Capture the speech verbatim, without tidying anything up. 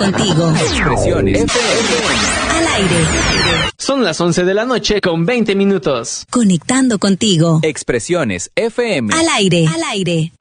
contigo. Expresiones F M. Al aire. Son las once de la noche con veinte minutos. Conectando contigo. Expresiones F M. Al aire. Al aire.